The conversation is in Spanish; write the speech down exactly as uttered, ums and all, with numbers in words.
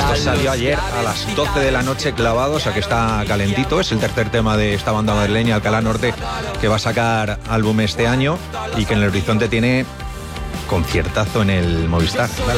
Esto salió ayer a las doce de la noche clavado, o sea que está calentito. Es el tercer tema de esta banda madrileña, Alcalá Norte, que va a sacar álbum este año y que en el horizonte tiene conciertazo en el Movistar. Dale.